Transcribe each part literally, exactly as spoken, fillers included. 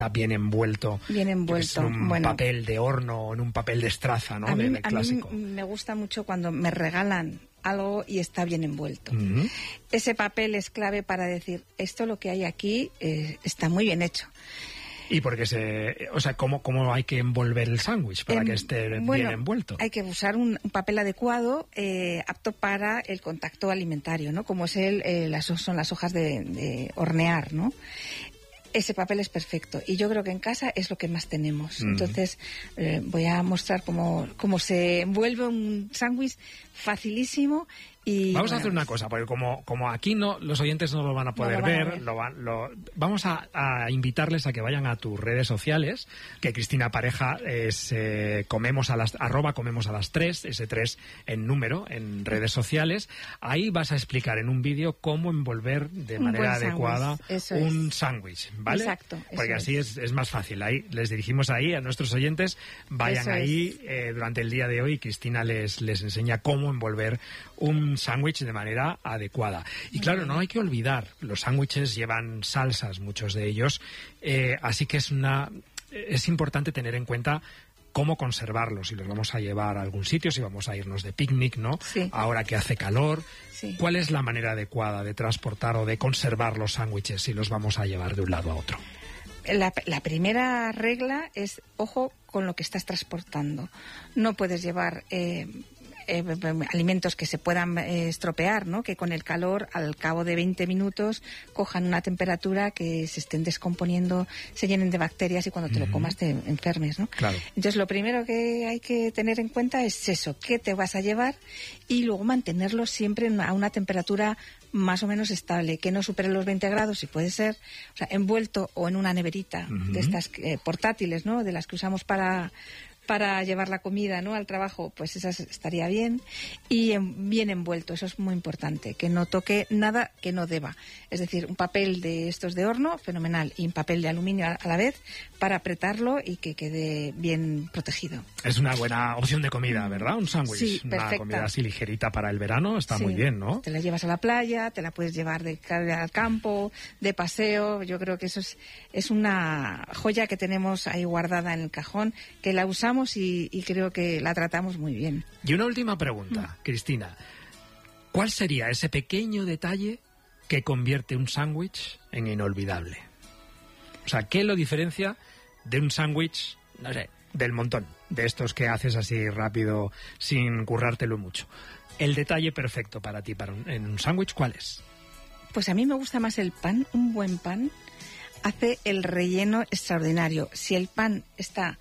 bien envuelto, bien envuelto. En un bueno, papel de horno o en un papel de estraza, ¿no? A mí, del, del a clásico. mí me gusta mucho cuando me regalan algo y está bien envuelto. Uh-huh. Ese papel es clave para decir, esto lo que hay aquí eh, está muy bien hecho. Y porque se, o sea, ¿cómo, cómo hay que envolver el sándwich para eh, que esté bueno, bien envuelto? Hay que usar un, un papel adecuado, eh, apto para el contacto alimentario, ¿no? Como es el, eh, las, son las hojas de, de hornear, ¿no? Ese papel es perfecto y yo creo que en casa es lo que más tenemos. Mm. Entonces eh, voy a mostrar cómo, cómo se envuelve un sándwich facilísimo. Y, vamos bueno, a hacer una cosa, porque como, como aquí no los oyentes no lo van a poder no lo ver, a ver. Lo va, lo, vamos a, a invitarles a que vayan a tus redes sociales, que Cristina Pareja es eh, comemos a las arroba comemos a las tres, ese tres en número, en redes sociales. Ahí vas a explicar en un vídeo cómo envolver de un manera adecuada un sándwich, ¿vale? Exacto. Porque así es. Es, es más fácil. Ahí les dirigimos ahí a nuestros oyentes, vayan eso ahí eh, durante el día de hoy. Cristina les, les enseña cómo envolver un sándwich de manera adecuada. Y claro, no hay que olvidar, los sándwiches llevan salsas, muchos de ellos, eh, así que es una es importante tener en cuenta cómo conservarlos, si los vamos a llevar a algún sitio, si vamos a irnos de picnic, ¿no? Sí. Ahora que hace calor, sí. ¿Cuál es la manera adecuada de transportar o de conservar los sándwiches si los vamos a llevar de un lado a otro? La, la primera regla es, ojo con lo que estás transportando. No puedes llevar eh, eh, alimentos que se puedan eh, estropear, ¿no? Que con el calor, al cabo de veinte minutos, cojan una temperatura que se estén descomponiendo, se llenen de bacterias y cuando te uh-huh. lo comas te enfermes, ¿no? Claro. Entonces, lo primero que hay que tener en cuenta es eso, qué te vas a llevar y luego mantenerlo siempre a una temperatura más o menos estable, que no supere los veinte grados, si puede ser, o sea, envuelto o en una neverita uh-huh. de estas eh, portátiles, ¿no? De las que usamos para para llevar la comida, ¿no? Al trabajo, pues esas estaría bien. Y en, bien envuelto, eso es muy importante, que no toque nada que no deba. Es decir, un papel de estos de horno, fenomenal, y un papel de aluminio a, a la vez para apretarlo y que quede bien protegido. Es una buena opción de comida, ¿verdad? Un sándwich, sí, una perfecta. comida así ligerita para el verano, está sí. muy bien, ¿no? Te la llevas a la playa, te la puedes llevar de al campo, de paseo. Yo creo que eso es, es una joya que tenemos ahí guardada en el cajón, que la usamos Y, y creo que la tratamos muy bien. Y una última pregunta, mm. Cristina. ¿Cuál sería ese pequeño detalle que convierte un sándwich en inolvidable? O sea, ¿qué lo diferencia de un sándwich, no sé, del montón, de estos que haces así rápido, sin currártelo mucho? El detalle perfecto para ti para un, en un sándwich, ¿cuál es? Pues a mí me gusta más el pan. Un buen pan hace el relleno extraordinario. Si el pan está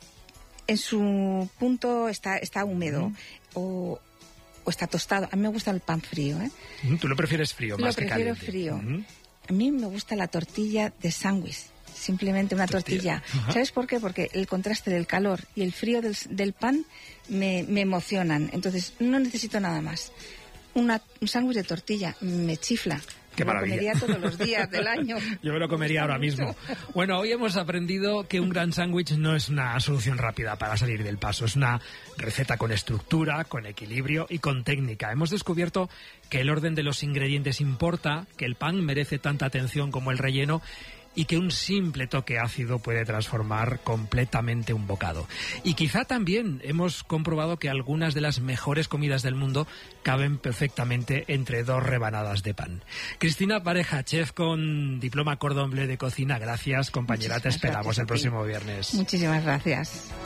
en su punto, está, está húmedo uh-huh. o, o está tostado. A mí me gusta el pan frío, ¿eh? ¿Tú lo prefieres frío más que caliente? Lo prefiero frío. Uh-huh. A mí me gusta la tortilla de sándwich. Simplemente una tortilla. tortilla. Uh-huh. ¿Sabes por qué? Porque el contraste del calor y el frío del, del pan me, me emocionan. Entonces, no necesito nada más. Una, un sándwich de tortilla me chifla. Qué maravilla. Lo comería todos los días del año. Yo me lo comería ahora mismo. Bueno, hoy hemos aprendido que un gran sándwich no es una solución rápida para salir del paso. Es una receta con estructura, con equilibrio y con técnica. Hemos descubierto que el orden de los ingredientes importa, que el pan merece tanta atención como el relleno y que un simple toque ácido puede transformar completamente un bocado. Y quizá también hemos comprobado que algunas de las mejores comidas del mundo caben perfectamente entre dos rebanadas de pan. Cristina Pareja, chef con diploma Cordon Bleu de cocina, gracias, compañera. Muchísimas Te esperamos el próximo viernes. Muchísimas gracias.